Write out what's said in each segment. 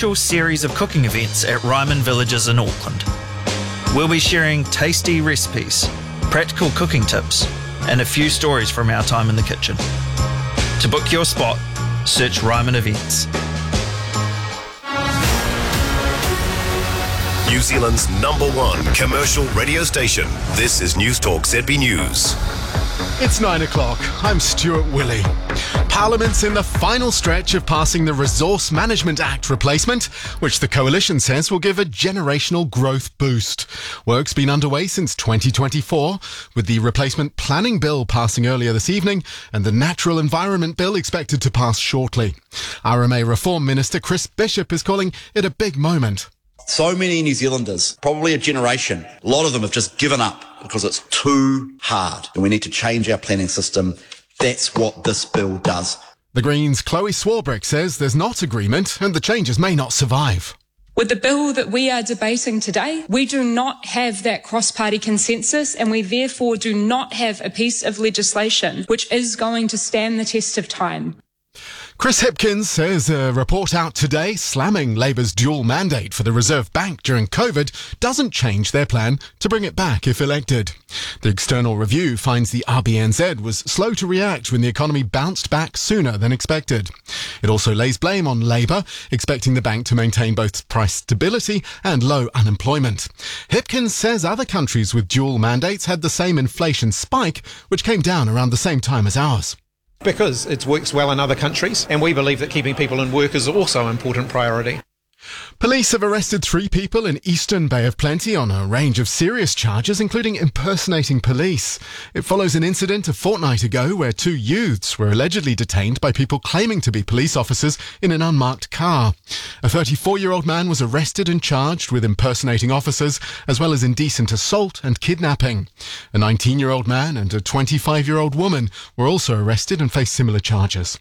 special series of cooking events at Ryman Villages in Auckland. We'll be sharing tasty recipes, practical cooking tips, and a few stories from our time in the kitchen. To book your spot, search Ryman Events. New Zealand's #1 commercial radio station. This is News Talk ZB News. It's 9 o'clock. I'm Stuart Willey. Parliament's in the final stretch of passing the Resource Management Act replacement, which the Coalition says will give a generational growth boost. Work's been underway since 2024, with the Replacement Planning Bill passing earlier this evening and the Natural Environment Bill expected to pass shortly. RMA Reform Minister Chris Bishop is calling it a big moment. So many New Zealanders, probably a generation, a lot of them have just given up because it's too hard and we need to change our planning system. That's what this bill does. The Greens' Chloe Swarbrick says there's not agreement and the changes may not survive. With the bill that we are debating today, we do not have that cross-party consensus and we therefore do not have a piece of legislation which is going to stand the test of time. Chris Hipkins says a report out today slamming Labour's dual mandate for the Reserve Bank during COVID doesn't change their plan to bring it back if elected. The external review finds the RBNZ was slow to react when the economy bounced back sooner than expected. It also lays blame on Labour, expecting the bank to maintain both price stability and low unemployment. Hipkins says other countries with dual mandates had the same inflation spike, which came down around the same time as ours. Because it works well in other countries, and we believe that keeping people in work is also an important priority. Police have arrested 3 people in Eastern Bay of Plenty on a range of serious charges, including impersonating police. It follows an incident a fortnight ago where 2 youths were allegedly detained by people claiming to be police officers in an unmarked car. A 34-year-old man was arrested and charged with impersonating officers, as well as indecent assault and kidnapping. A 19-year-old man and a 25-year-old woman were also arrested and face similar charges.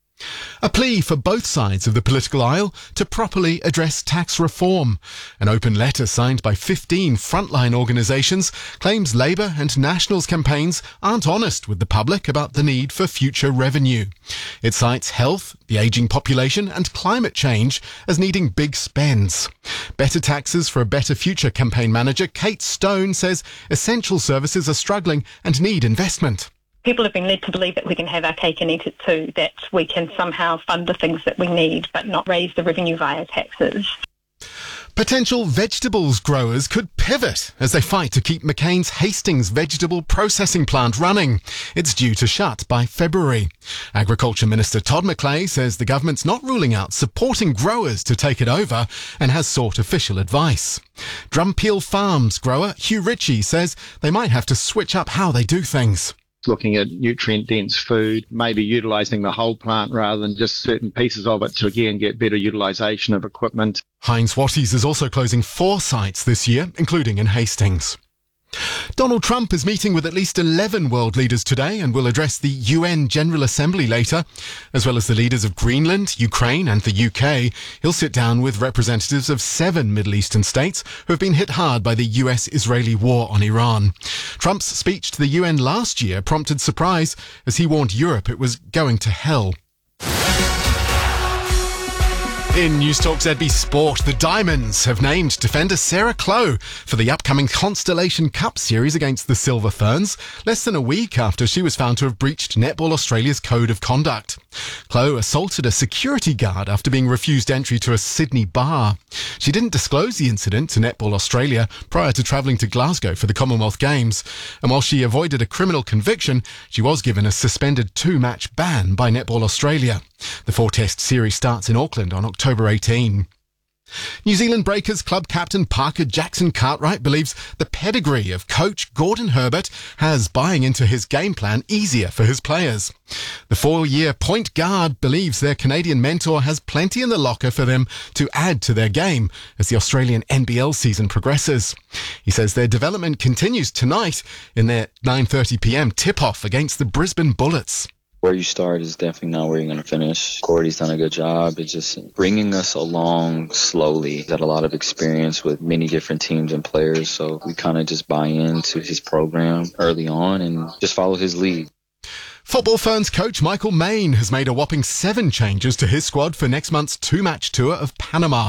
A plea for both sides of the political aisle to properly address tax reform. An open letter signed by 15 frontline organisations claims Labour and National's campaigns aren't honest with the public about the need for future revenue. It cites health, the ageing population and climate change as needing big spends. Better Taxes for a Better Future campaign manager Kate Stone says essential services are struggling and need investment. People have been led to believe that we can have our cake and eat it too, that we can somehow fund the things that we need but not raise the revenue via taxes. Potential vegetables growers could pivot as they fight to keep McCain's Hastings vegetable processing plant running. It's due to shut by February. Agriculture Minister Todd McClay says the government's not ruling out supporting growers to take it over and has sought official advice. Drumpeel Farms grower Hugh Ritchie says they might have to switch up how they do things. Looking at nutrient-dense food, maybe utilising the whole plant rather than just certain pieces of it to again get better utilisation of equipment. Heinz Watties is also closing 4 sites this year, including in Hastings. Donald Trump is meeting with at least 11 world leaders today and will address the UN General Assembly later. As well as the leaders of Greenland, Ukraine and the UK, he'll sit down with representatives of 7 Middle Eastern states who have been hit hard by the US-Israeli war on Iran. Trump's speech to the UN last year prompted surprise as he warned Europe it was going to hell. In News Talk ZB Sport, the Diamonds have named defender Sarah Clough for the upcoming Constellation Cup series against the Silver Ferns, less than a week after she was found to have breached Netball Australia's code of conduct. Clough assaulted a security guard after being refused entry to a Sydney bar. She didn't disclose the incident to Netball Australia prior to travelling to Glasgow for the Commonwealth Games, and while she avoided a criminal conviction, she was given a suspended 2-match ban by Netball Australia. The 4-test series starts in Auckland on October 18. New Zealand Breakers club captain Parker Jackson Cartwright believes the pedigree of coach Gordon Herbert has buying into his game plan easier for his players. The 4-year point guard believes their Canadian mentor has plenty in the locker for them to add to their game as the Australian NBL season progresses. He says their development continues tonight in their 9:30pm tip-off against the Brisbane Bullets. Where you start is definitely not where you're going to finish. Cordy's done a good job. It's just bringing us along slowly. He's got a lot of experience with many different teams and players, so we kind of just buy into his program early on and just follow his lead. Football Ferns coach Michael Main has made a whopping 7 changes to his squad for next month's 2-match tour of Panama.